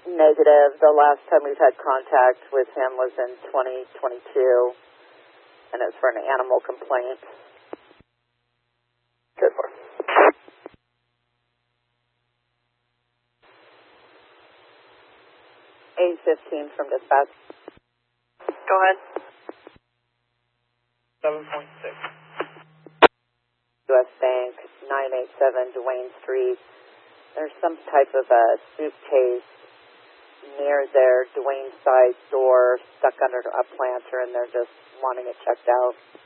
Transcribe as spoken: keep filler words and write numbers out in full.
Negative. The last time we've had contact with him was in twenty twenty-two, and it's for an animal complaint. Good for. eight fifteen from dispatch. Go ahead. seven point six. U S Bank, nine eighty-seven Duane Street. There's some type of a suitcase near their Duane side door stuck under a planter, and they're just wanting it checked out.